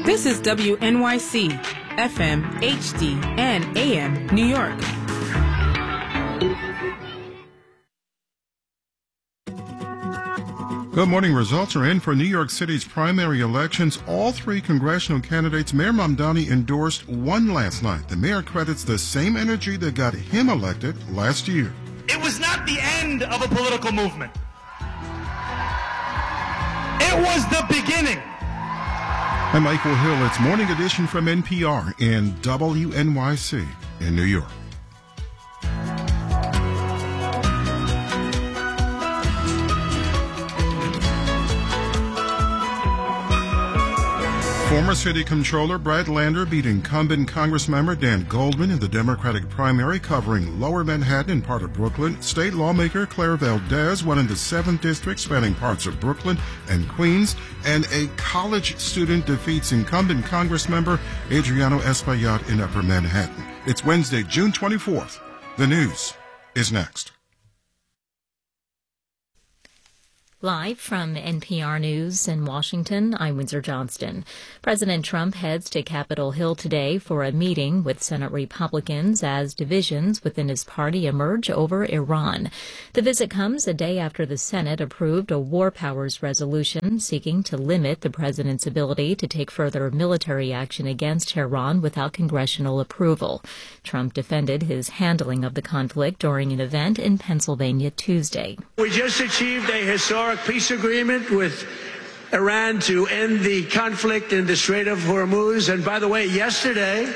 This is WNYC, FM, HD, and AM, New York. Good morning. Results are in for New York City's primary elections. All three congressional candidates Mayor Mamdani endorsed won last night. The mayor credits the same energy that got him elected last year. It was not the end of a political movement. It was the beginning. I'm Michael Hill. It's Morning Edition from NPR and WNYC in New York. Former City Controller Brad Lander beat incumbent Congressmember Dan Goldman in the Democratic primary covering Lower Manhattan and part of Brooklyn. State lawmaker Claire Valdez won in the 7th District spanning parts of Brooklyn and Queens. And a college student defeats incumbent Congressmember Adriano Espaillat in Upper Manhattan. It's Wednesday, June 24th. The news is next. Live from NPR News in Washington, I'm Windsor Johnston. President Trump heads to Capitol Hill today for a meeting with Senate Republicans as divisions within his party emerge over Iran. The visit comes a day after the Senate approved a war powers resolution seeking to limit the president's ability to take further military action against Iran without congressional approval. Trump defended his handling of the conflict during an event in Pennsylvania Tuesday. We just achieved a historic peace agreement with Iran to end the conflict in the Strait of Hormuz. And by the way, yesterday,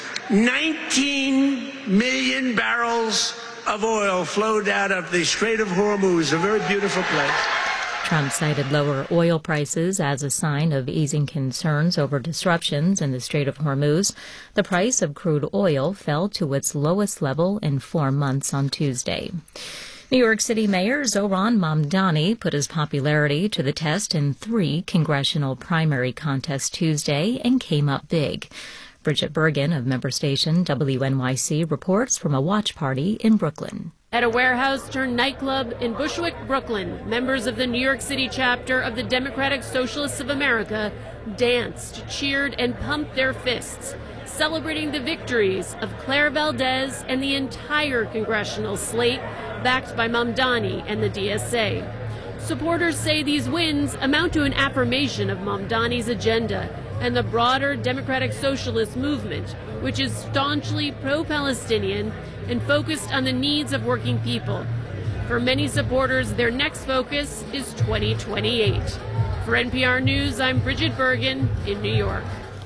19 million barrels of oil flowed out of the Strait of Hormuz, a very beautiful place. Trump cited lower oil prices as a sign of easing concerns over disruptions in the Strait of Hormuz. The price of crude oil fell to its lowest level in 4 months on Tuesday. New York City Mayor Zohran Mamdani put his popularity to the test in 3 congressional primary contests Tuesday and came up big. Bridget Bergen of member station WNYC reports from a watch party in Brooklyn. At a warehouse turned nightclub in Bushwick, Brooklyn, members of the New York City chapter of the Democratic Socialists of America danced, cheered, and pumped their fists, celebrating the victories of Claire Valdez and the entire congressional slate backed by Mamdani and the DSA. Supporters say these wins amount to an affirmation of Mamdani's agenda and the broader Democratic Socialist movement, which is staunchly pro-Palestinian and focused on the needs of working people. For many supporters, their next focus is 2028. For NPR News, I'm Bridget Bergen in New York.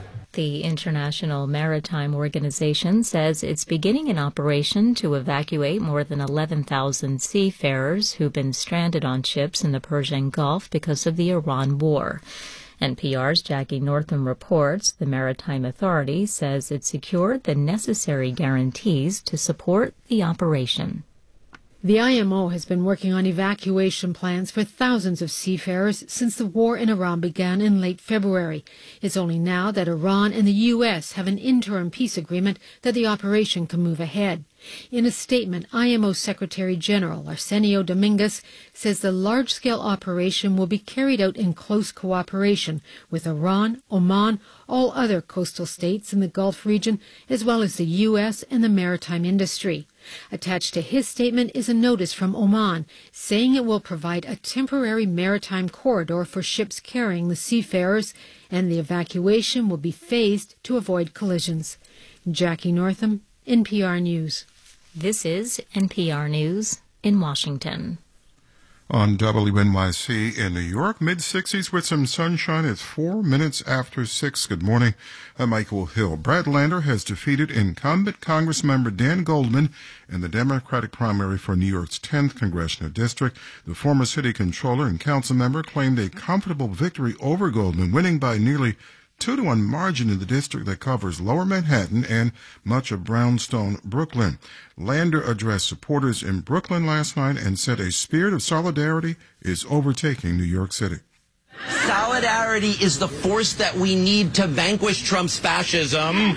The International Maritime Organization says it's beginning an operation to evacuate more than 11,000 seafarers who've been stranded on ships in the Persian Gulf because of the Iran war. NPR's Jackie Northam reports the Maritime Authority says it secured the necessary guarantees to support the operation. The IMO has been working on evacuation plans for thousands of seafarers since the war in Iran began in late February. It's only now that Iran and the U.S. have an interim peace agreement that the operation can move ahead. In a statement, IMO Secretary General Arsenio Dominguez says the large-scale operation will be carried out in close cooperation with Iran, Oman, all other coastal states in the Gulf region, as well as the U.S. and the maritime industry. Attached to his statement is a notice from Oman saying it will provide a temporary maritime corridor for ships carrying the seafarers, and the evacuation will be phased to avoid collisions. Jackie Northam, NPR News. This is NPR News in Washington. On WNYC in New York, mid-60s with some sunshine. It's 4 minutes after 6. Good morning. I'm Michael Hill. Brad Lander has defeated incumbent Congressmember Dan Goldman in the Democratic primary for New York's 10th Congressional District. The former city controller and council member claimed a comfortable victory over Goldman, winning by nearly 2-1 margin in the district that covers Lower Manhattan and much of Brownstone, Brooklyn. Lander addressed supporters in Brooklyn last night and said a spirit of solidarity is overtaking New York City. Solidarity is the force that we need to vanquish Trump's fascism,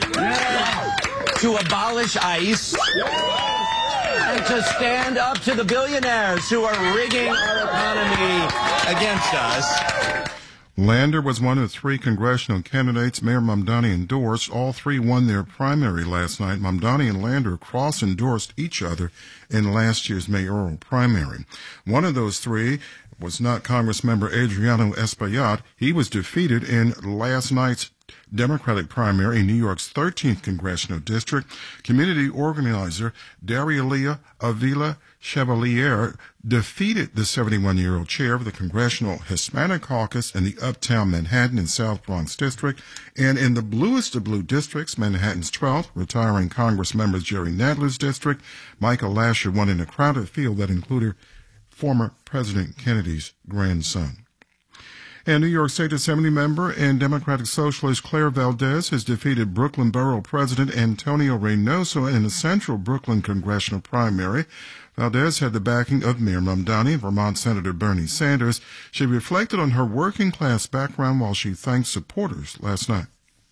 to abolish ICE, and to stand up to the billionaires who are rigging our economy against us. Lander was one of three congressional candidates Mayor Mamdani endorsed. All three won their primary last night. Mamdani and Lander cross-endorsed each other in last year's mayoral primary. One of those three was not Congressmember Adriano Espaillat. He was defeated in last night's Democratic primary in New York's 13th congressional district. Community organizer Darielia Avila Chevalier defeated the 71-year-old chair of the Congressional Hispanic Caucus in the Uptown Manhattan and South Bronx district. And in the bluest of blue districts, Manhattan's 12th, retiring Congressmember Jerry Nadler's district, Michael Lasher won in a crowded field that included former President Kennedy's grandson. And New York State Assembly member and Democratic Socialist Claire Valdez has defeated Brooklyn Borough President Antonio Reynoso in a central Brooklyn congressional primary. Valdez had the backing of Mayor Mamdani and Vermont Senator Bernie Sanders. She reflected on her working-class background while she thanked supporters last night.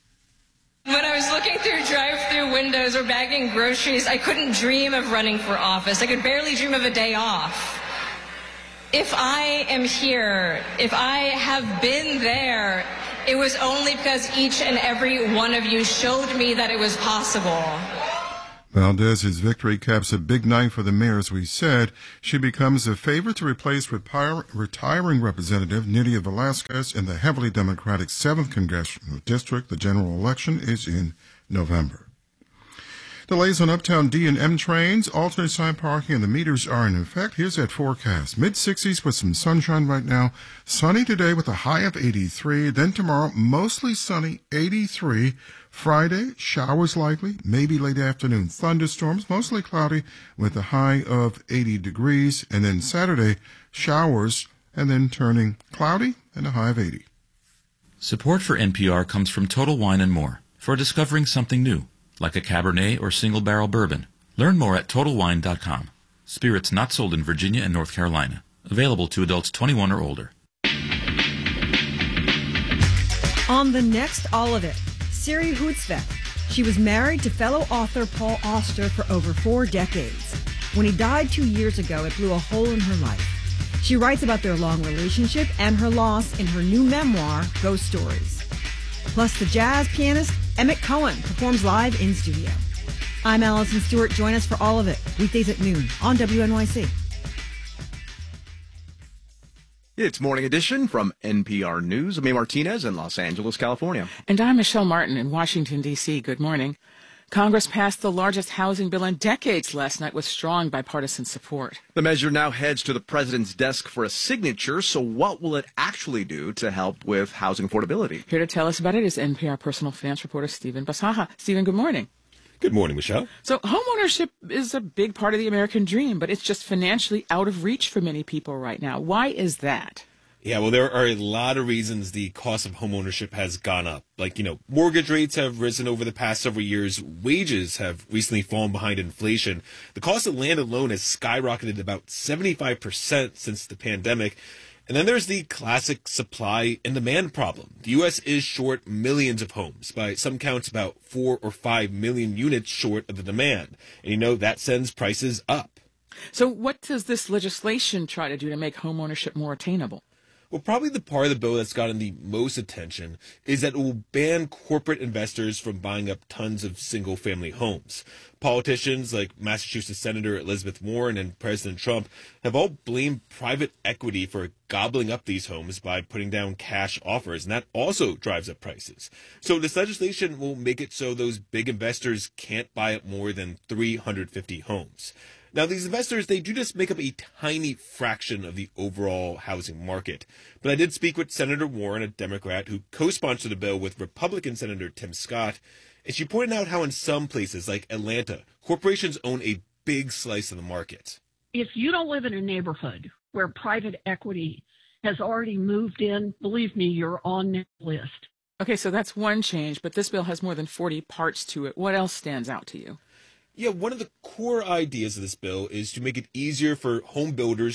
When I was looking through drive-through windows or bagging groceries, I couldn't dream of running for office. I could barely dream of a day off. If I am here, if I have been there, it was only because each and every one of you showed me that it was possible. Valdez's victory caps a big night for the mayor, as we said. She becomes the favorite to replace retiring Representative Nydia Velázquez in the heavily Democratic 7th Congressional District. The general election is in November. Delays on Uptown D and M trains, alternate side parking, and the meters are in effect. Here's that forecast. Mid-60s with some sunshine right now. Sunny today with a high of 83. Then tomorrow, mostly sunny, 83. Friday, showers likely, maybe late afternoon thunderstorms, mostly cloudy with a high of 80 degrees. And then Saturday, showers, and then turning cloudy and a high of 80. Support for NPR comes from Total Wine & More for discovering something new, like a Cabernet or single-barrel bourbon. Learn more at TotalWine.com. Spirits not sold in Virginia and North Carolina. Available to adults 21 or older. On the next All of It, Siri Hootsveth. She was married to fellow author Paul Auster for over 4 decades. When he died 2 years ago, it blew a hole in her life. She writes about their long relationship and her loss in her new memoir, Ghost Stories. Plus, the jazz pianist Emmett Cohen performs live in studio. I'm Allison Stewart. Join us for All of It, weekdays at noon on WNYC. It's Morning Edition from NPR News. I'm May Martinez in Los Angeles, California. And I'm Michelle Martin in Washington, D.C. Good morning. Congress passed the largest housing bill in decades last night with strong bipartisan support. The measure now heads to the president's desk for a signature. So what will it actually do to help with housing affordability? Here to tell us about it is NPR personal finance reporter Stephen Basaha. Stephen, good morning. Good morning, Michelle. So homeownership is a big part of the American dream, but it's just financially out of reach for many people right now. Why is that? Yeah, well, there are a lot of reasons the cost of homeownership has gone up. Like, mortgage rates have risen over the past several years. Wages have recently fallen behind inflation. The cost of land alone has skyrocketed about 75% since the pandemic. And then there's the classic supply and demand problem. The U.S. is short millions of homes. By some counts, about 4 or 5 million units short of the demand. And that sends prices up. So what does this legislation try to do to make homeownership more attainable? Well, probably the part of the bill that's gotten the most attention is that it will ban corporate investors from buying up tons of single-family homes. Politicians like Massachusetts Senator Elizabeth Warren and President Trump have all blamed private equity for gobbling up these homes by putting down cash offers, and that also drives up prices. So this legislation will make it so those big investors can't buy up more than 350 homes. Now, these investors, they do just make up a tiny fraction of the overall housing market. But I did speak with Senator Warren, a Democrat, who co-sponsored the bill with Republican Senator Tim Scott, and she pointed out how in some places, like Atlanta, corporations own a big slice of the market. If you don't live in a neighborhood where private equity has already moved in, believe me, you're on the list. Okay, so that's one change, but this bill has more than 40 parts to it. What else stands out to you? Yeah, one of the core ideas of this bill is to make it easier for home builders to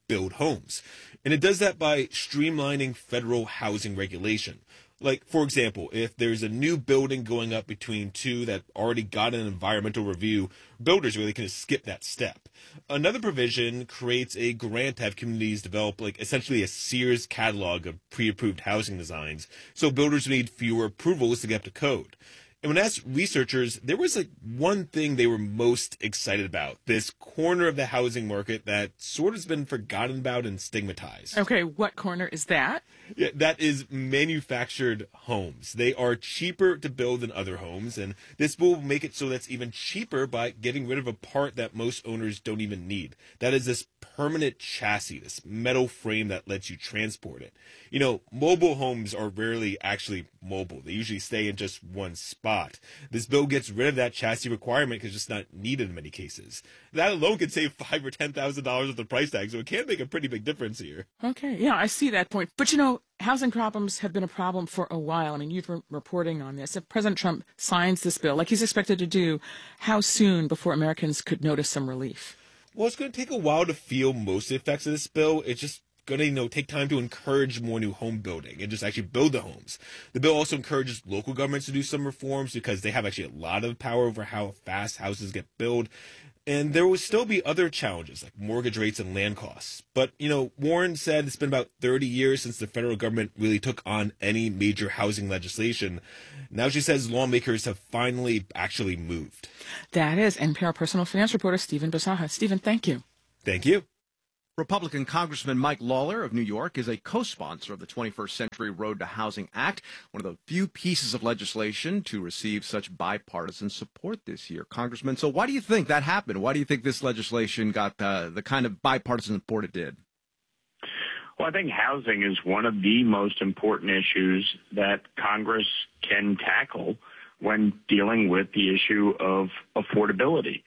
build homes. And it does that by streamlining federal housing regulation. Like, for example, if there's a new building going up between two that already got an environmental review, builders really can skip that step. Another provision creates a grant to have communities develop, like, essentially a Sears catalog of pre-approved housing designs, so builders need fewer approvals to get up to code. And when asked researchers, there was like one thing they were most excited about, this corner of the housing market that sort of has been forgotten about and stigmatized. Okay, what corner is that? Yeah, that is manufactured homes. They are cheaper to build than other homes, and this will make it so that's even cheaper by getting rid of a part that most owners don't even need. That is this permanent chassis, this metal frame that lets you transport it. You know, mobile homes are rarely actually mobile. They usually stay in just one spot. This bill gets rid of that chassis requirement because it's just not needed in many cases. That alone could save $5,000 or $10,000 of the price tag, so it can make a pretty big difference here. Okay, yeah, I see that point. But, you know, housing problems have been a problem for a while. I mean, you've been reporting on this. If President Trump signs this bill, like he's expected to do, how soon before Americans could notice some relief? Well, it's going to take a while to feel most of the effects of this bill. It's just going to, take time to encourage more new home building and just actually build the homes. The bill also encourages local governments to do some reforms because they have actually a lot of power over how fast houses get built. And there will still be other challenges like mortgage rates and land costs. But, Warren said it's been about 30 years since the federal government really took on any major housing legislation. Now she says lawmakers have finally actually moved. That is NPR personal finance reporter Stephen Bisaha. Stephen, thank you. Thank you. Republican Congressman Mike Lawler of New York is a co-sponsor of the 21st Century Road to Housing Act, one of the few pieces of legislation to receive such bipartisan support this year. Congressman, so why do you think that happened? Why do you think this legislation got the kind of bipartisan support it did? Well, I think housing is one of the most important issues that Congress can tackle when dealing with the issue of affordability.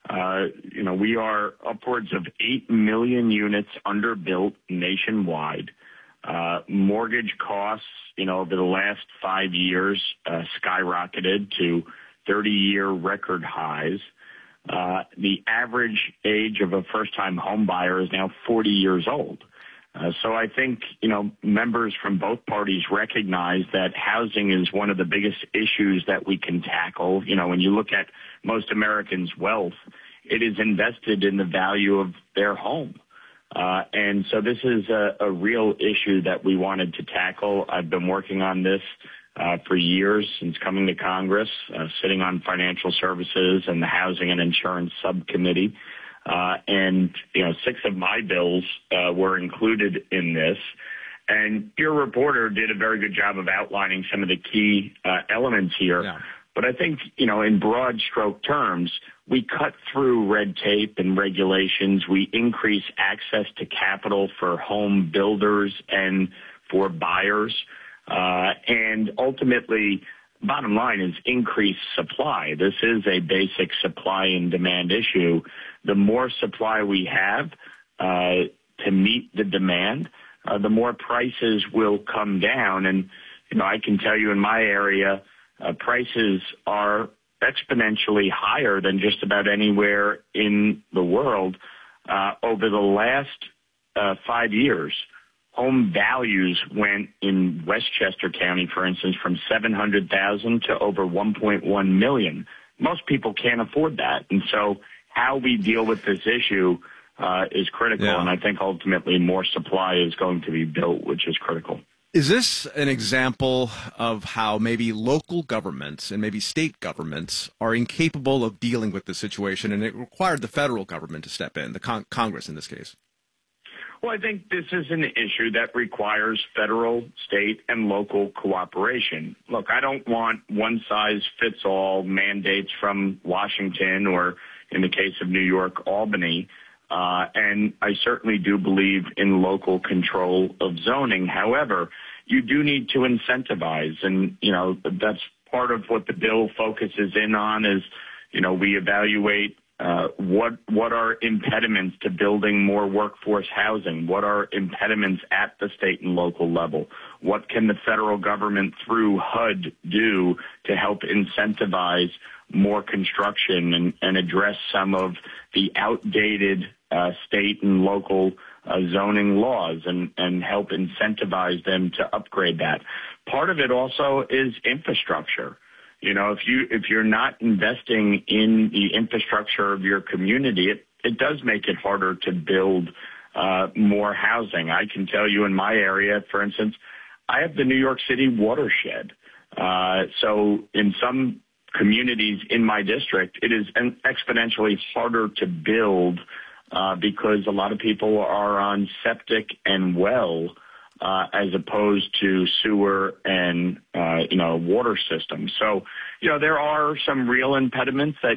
We are upwards of 8 million units underbuilt nationwide. Mortgage costs, over the last 5 years, skyrocketed to 30-year record highs. The average age of a first-time home buyer is now 40 years old. So I think, members from both parties recognize that housing is one of the biggest issues that we can tackle. When you look at most Americans' wealth, it is invested in the value of their home. And so this is a real issue that we wanted to tackle. I've been working on this for years since coming to Congress, sitting on financial services and the housing and insurance subcommittee. And 6 of my bills were included in this. And your reporter did a very good job of outlining some of the key elements here. Yeah. But I think, in broad stroke terms, we cut through red tape and regulations. We increase access to capital for home builders and for buyers. And ultimately, bottom line is increased supply. This is a basic supply and demand issue. The more supply we have to meet the demand, the more prices will come down. And, I can tell you in my area, prices are exponentially higher than just about anywhere in the world. Over the last 5 years, home values went in Westchester County, for instance, from $700,000 to over $1.1 million. Most people can't afford that. And so how we deal with this issue is critical. Yeah. And I think ultimately more supply is going to be built, which is critical. Is this an example of how maybe local governments and maybe state governments are incapable of dealing with the situation, and it required the federal government to step in, the Congress in this case? Well, I think this is an issue that requires federal, state, and local cooperation. Look, I don't want one-size-fits-all mandates from Washington or, in the case of New York, Albany. And I certainly do believe in local control of zoning. However, you do need to incentivize. And, that's part of what the bill focuses in on is, we evaluate what are impediments to building more workforce housing? What are impediments at the state and local level? What can the federal government through HUD do to help incentivize more construction and address some of the outdated state and local zoning laws and help incentivize them to upgrade that. Part of it also is infrastructure. You know, if you're not investing in the infrastructure of your community, it does make it harder to build more housing. I can tell you in my area, for instance, I have the New York City watershed. So in some communities in my district, it is exponentially harder to build because a lot of people are on septic and well as opposed to sewer and, water systems. So, there are some real impediments that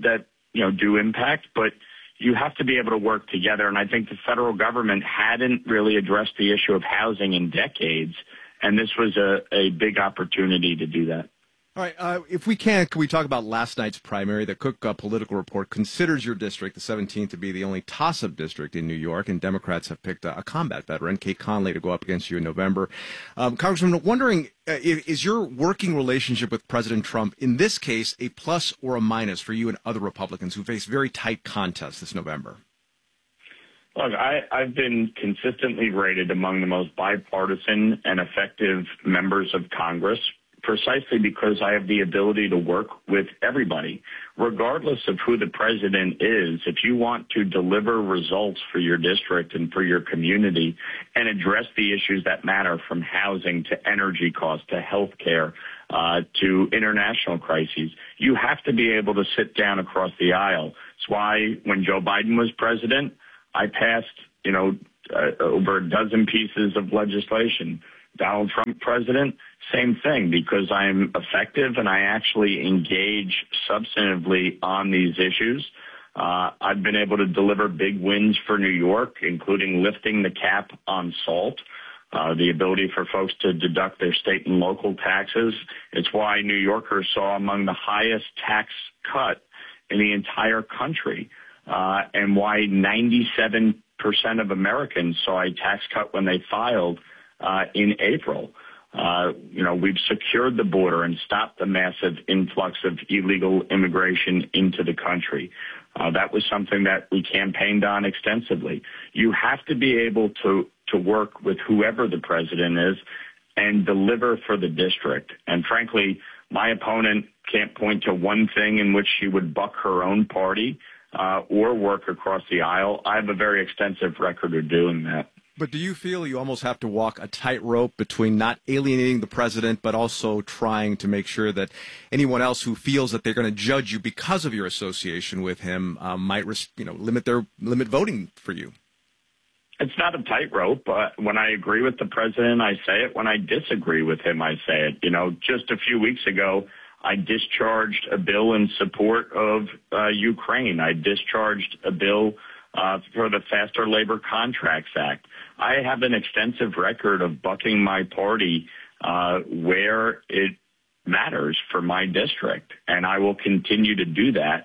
do impact, but you have to be able to work together. And I think the federal government hadn't really addressed the issue of housing in decades, and this was a big opportunity to do that. All right. If we can we talk about last night's primary? The Cook Political Report considers your district, the 17th, to be the only toss-up district in New York, and Democrats have picked a combat veteran, Kate Conley, to go up against you in November. Congressman, wondering, is your working relationship with President Trump, in this case, a plus or a minus for you and other Republicans who face very tight contests this November? Look, I've been consistently rated among the most bipartisan and effective members of Congress, precisely because I have the ability to work with everybody, regardless of who the president is. If you want to deliver results for your district and for your community and address the issues that matter, from housing to energy costs to health care to international crises, you have to be able to sit down across the aisle. That's why when Joe Biden was president, I passed, over a dozen pieces of legislation. Donald Trump president, same thing, because I'm effective and I actually engage substantively on these issues. I've been able to deliver big wins for New York, including lifting the cap on salt, the ability for folks to deduct their state and local taxes. It's why New Yorkers saw among the highest tax cut in the entire country, and why 97% of Americans saw a tax cut when they filed in April. We've secured the border and stopped the massive influx of illegal immigration into the country. That was something that we campaigned on extensively. You have to be able to work with whoever the president is and deliver for the district. And frankly, my opponent can't point to one thing in which she would buck her own party or work across the aisle. I have a very extensive record of doing that. But do you feel you almost have to walk a tightrope between not alienating the president, but also trying to make sure that anyone else who feels that they're going to judge you because of your association with him might, limit voting for you? It's not a tightrope. When I agree with the president, I say it. When I disagree with him, I say it. Just a few weeks ago, I discharged a bill in support of Ukraine. I discharged a bill for the Faster Labor Contracts Act. I have an extensive record of bucking my party where it matters for my district, and I will continue to do that.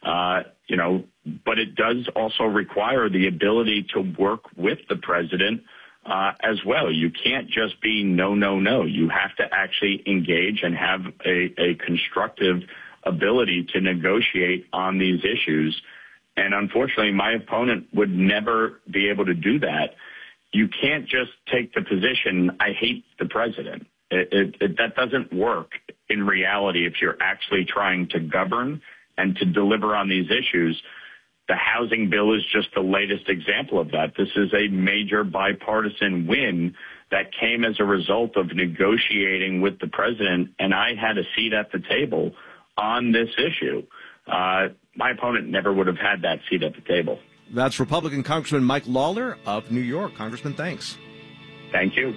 But it does also require the ability to work with the president as well. You can't just be no. You have to actually engage and have a constructive ability to negotiate on these issues. And unfortunately, my opponent would never be able to do that. You can't just take the position, I hate the president. That doesn't work in reality if you're actually trying to govern and to deliver on these issues. The housing bill is just the latest example of that. This is a major bipartisan win that came as a result of negotiating with the president, and I had a seat at the table on this issue. My opponent never would have had that seat at the table. That's Republican Congressman Mike Lawler of New York. Congressman, thanks. Thank you.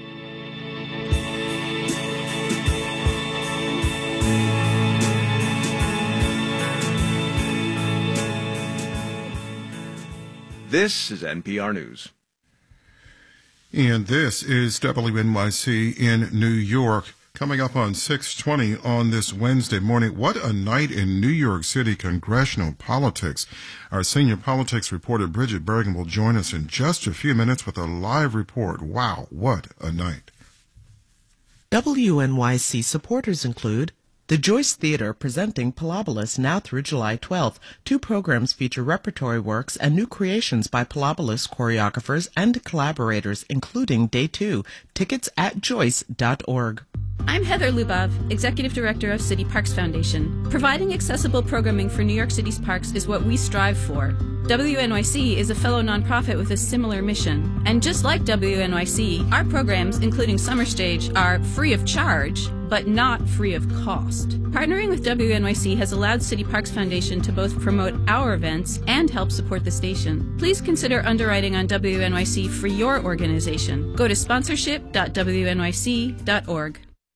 This is NPR News. And this is WNYC in New York. Coming up on 6:20 on this Wednesday morning, what a night in New York City congressional politics. Our senior politics reporter Bridget Bergen will join us in just a few minutes with a live report. Wow, what a night. WNYC supporters include The Joyce Theater presenting Pilobolus now through July 12th. 2 programs feature repertory works and new creations by Pilobolus choreographers and collaborators, including Day 2. Tickets at joyce.org. I'm Heather Lubov, Executive Director of City Parks Foundation. Providing accessible programming for New York City's parks is what we strive for. WNYC is a fellow nonprofit with a similar mission. And just like WNYC, our programs, including Summer Stage, are free of charge, but not free of cost. Partnering with WNYC has allowed City Parks Foundation to both promote our events and help support the station. Please consider underwriting on WNYC for your organization. Go to sponsorship.wnyc.org.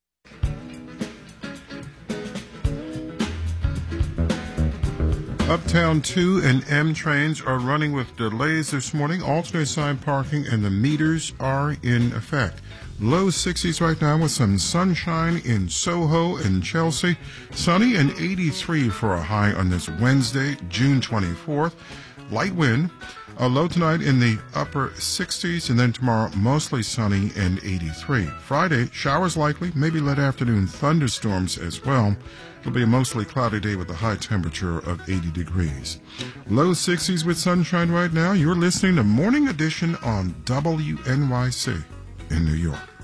Uptown 2 and M trains are running with delays this morning. Alternate side parking and the meters are in effect. Low 60s right now with some sunshine in Soho and Chelsea. Sunny and 83 for a high on this Wednesday, June 24th. Light wind. A low tonight in the upper 60s, and then tomorrow mostly sunny and 83. Friday, showers likely, maybe late afternoon thunderstorms as well. It'll be a mostly cloudy day with a high temperature of 80 degrees. Low 60s with sunshine right now. You're listening to Morning Edition on WNYC in New York.